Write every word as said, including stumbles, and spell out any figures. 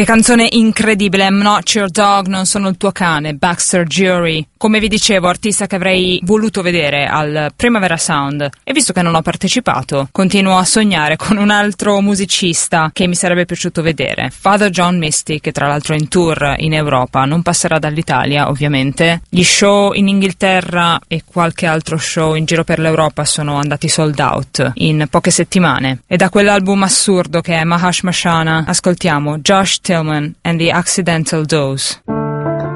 Che canzone incredibile, I'm Not Your Dog, non sono il tuo cane, Baxter Jury. Come vi dicevo, artista che avrei voluto vedere al Primavera Sound, e visto che non ho partecipato, continuo a sognare con un altro musicista che mi sarebbe piaciuto vedere, Father John Misty, che tra l'altro è in tour in Europa, non passerà dall'Italia ovviamente. Gli show in Inghilterra e qualche altro show in giro per l'Europa sono andati sold out in poche settimane, e da quell'album assurdo che è Mahash Mashana ascoltiamo Josh Tillman and the Accidental Dose.